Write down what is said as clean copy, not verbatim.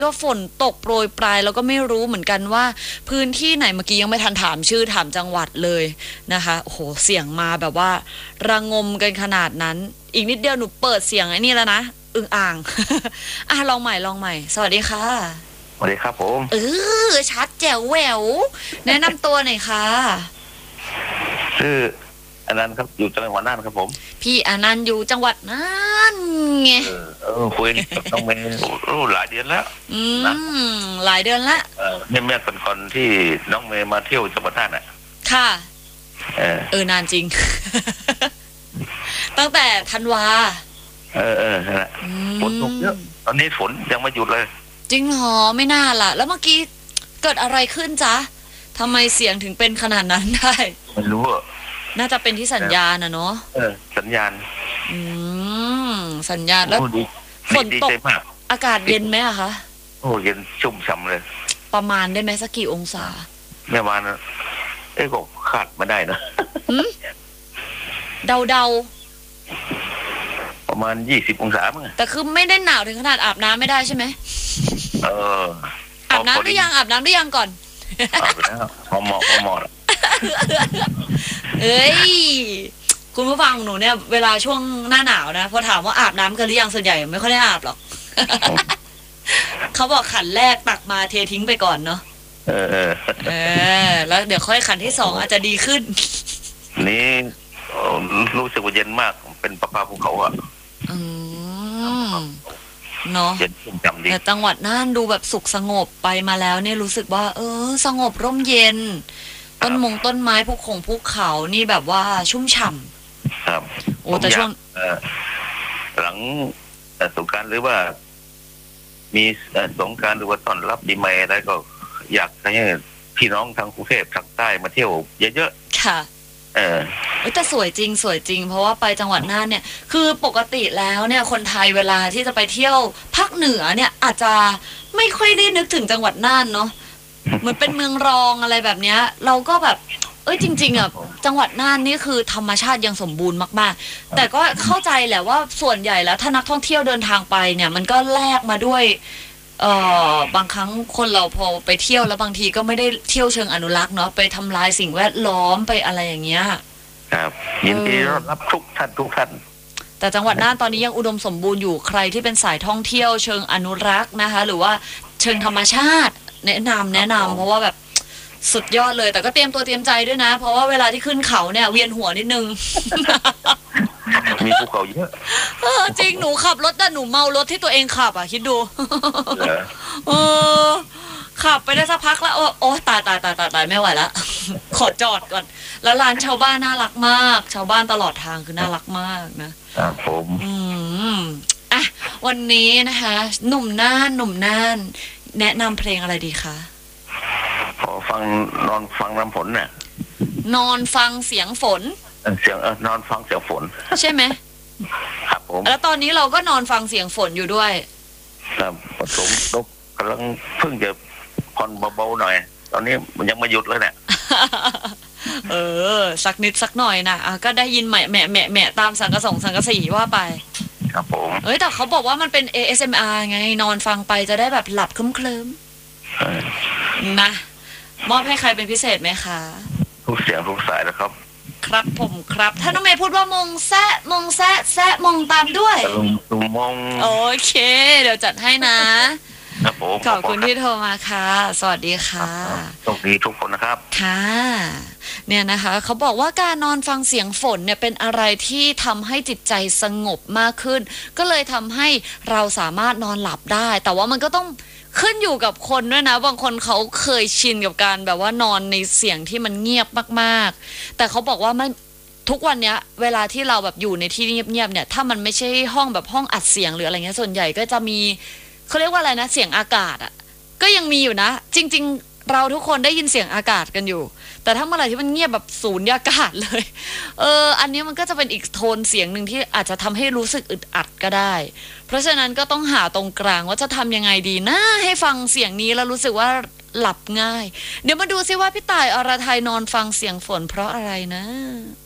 ก็ฝนตกโปรยปลายแล้วก็ไม่รู้เหมือนกันว่าพื้นที่ไหนเมื่อกี้ยังไม่ทันถามชื่อถามจังหวัดเลยนะคะโอ้โหเสียงมาแบบว่าระงมกันขนาดนั้นอีกนิดเดียวหนูเปิดเสียงไอ้นี่แล้วนะอึ่งอ่าง ลองใหม่สวัสดีค่ะสวัสดีครับผมชัดแจ๋วแหววแนะนำตัวหน่อยค่ะชื่ออนันต์ครับอยู่จังหวัดน่านครับผมพี่อนันต์อยู่จังหวัดน่านไงคุยกับน้องเมย์หลายเดือนแล้วนะหลายเดือนละเนี่ยแม่เป็นคนที่น้องเมย์มาเที่ยวจังหวัดน่านอ่ะค่ะนานจริง ตั้งแต่ธันวานั่นแหละฝนตกเยอะตอนนี้ฝนยังไม่หยุดเลยจริงเหรอไม่น่าล่ะแล้วเมื่อกี้เกิดอะไรขึ้นจ๊ะทำไมเสียงถึงเป็นขนาดนั้นได้ไม่รู้น่าจะเป็นที่สัญญาณนะเนาะสัญญาณสัญญาณแล้วฝนตกอากาศเย็นไหมอะคะโอ้เย็นชุ่มฉ่ำเลยประมาณได้ไหมสักกี่องศาเมื่อวานก็คาดมาได้นะเดาประมาณ20 องศามั้งแต่คือไม่ได้หนาวถึงขนาดอาบน้ำไม่ได้ใช่ไหมอาบน้ำหรือยังก่อนอาบแล้วพอเหมาะคุณผู้ฟังหนูเนี่ยเวลาช่วงหน้าหนาวนะพอถามว่าอาบน้ำกันหรือยังส่วนใหญ่ไม่ค่อยได้อาบหรอก เขาบอกขันแรกตักมาเททิ้งไปก่อนเนาะแล้วเดี๋ยวค่อยขันที่2อาจจะดีขึ้นนี่รู้สึกว่าเย็นมากเป็นประภาภูเขาอ่ะเนาะแต่จังหวัดน่านดูแบบสุขสงบไปมาแล้วเนี่ยรู้สึกว่าสงบร่มเย็นต้นไม้ภูเขานี่แบบว่าชุ่มฉ่ำครับโอ้แต่ช่วงหลังสงกรานต์หรือว่ามีสงกรานต์หรือว่าต้อนรับปีใหม่อะไรก็อยากให้พี่น้องทางกรุงเทพทางใต้มาเที่ยวเยอะๆค่ะแต่สวยจริงเพราะว่าไปจังหวัดน่านเนี่ยคือปกติแล้วเนี่ยคนไทยเวลาที่จะไปเที่ยวภาคเหนือเนี่ยอาจจะไม่ค่อยได้นึกถึงจังหวัดน่านเนาะเหมือนเป็นเมืองรองอะไรแบบเนี้ยเราก็แบบจริงๆอ่ะจังหวัดน่านนี่คือธรรมชาติยังสมบูรณ์มากๆแต่ก็เข้าใจแหละว่าส่วนใหญ่แล้วถ้านักท่องเที่ยวเดินทางไปเนี่ยมันก็แลกมาด้วยบางครั้งคนเราพอไปเที่ยวแล้วบางทีก็ไม่ได้เที่ยวเชิงอนุรักษ์เนาะไปทำลายสิ่งแวดล้อมไปอะไรอย่างเงี้ยครับยินดีรับทุกท่านแต่จังหวัดน่านตอนนี้ยังอุดมสมบูรณ์อยู่ใครที่เป็นสายท่องเที่ยวเชิงอนุรักษ์นะคะหรือว่าเชิงธรรมชาติแนะนำเพราะว่าแบบสุดยอดเลยแต่ก็เตรียมตัวเตรียมใจด้วยนะเพราะว่าเวลาที่ขึ้นเขาเนี่ยเวียนหัวนิดนึงมีภูเขาเยอะจริงหนูขับรถแต่หนูเมารถที่ตัวเองขับคิดดูขับไปได้สักพักแล้วโอ้ตายไม่ไหวละขอจอดก่อนแล้วร้านชาวบ้านน่ารักมากชาวบ้านตลอดทางคือน่ารักมากนะครับผมวันนี้นะคะหนุ่มน่านแนะนำเพลงอะไรดีคะขอนอนฟังน้ำฝนน่ะนอนฟังเสียงฝนนอนฟังเสียงฝนใช่ไหมครับผมแล้วตอนนี้เราก็นอนฟังเสียงฝนอยู่ด้วยครับผสมตกกำลังเพิ่งจะผ่อนเบาๆหน่อยตอนนี้มันยังไม่หยุดเลยเนี่ยสักนิดสักหน่อยนะก็ได้ยินแหม่ตามสังกะสีว่าไปครับผมแต่เขาบอกว่ามันเป็น ASMR ไงนอนฟังไปจะได้แบบหลับเคลิ้มนะมอบให้ใครเป็นพิเศษไหมคะทุกเสียงทุกสายนะครับครับผมครับถ้าน้องเมย์พูดว่ามงแซะมงตามด้วยมงโอเคเดี๋ยวจัดให้นะครับผมขอบคุณที่โทรมาค่ะสวัสดีค่ะโชคดีทุกคนนะครับค่ะเนี่ยนะคะเขาบอกว่าการนอนฟังเสียงฝนเนี่ยเป็นอะไรที่ทำให้จิตใจสงบมากขึ้นก็เลยทำให้เราสามารถนอนหลับได้แต่ว่ามันก็ต้องขึ้นอยู่กับคนด้วยนะบางคนเขาเคยชินกับการแบบว่านอนในเสียงที่มันเงียบมากๆแต่เขาบอกว่าไม่ทุกวันเนี้ยเวลาที่เราแบบอยู่ในที่เงียบๆเนี่ยถ้ามันไม่ใช่ห้องแบบห้องอัดเสียงหรืออะไรเงี้ยส่วนใหญ่ก็จะมีเขาเรียกว่าอะไรนะเสียงอากาศก็ยังมีอยู่นะจริงๆเราทุกคนได้ยินเสียงอากาศกันอยู่แต่ถ้าเมื่อไหร่ที่มันเงียบแบบสูญญากาศเลยอันนี้มันก็จะเป็นอีกโทนเสียงหนึ่งที่อาจจะทำให้รู้สึกอึดอัดก็ได้เพราะฉะนั้นก็ต้องหาตรงกลางว่าจะทำยังไงดีนะให้ฟังเสียงนี้แล้วรู้สึกว่าหลับง่ายเดี๋ยวมาดูซิว่าพี่ต่ายอรไทยนอนฟังเสียงฝนเพราะอะไรนะ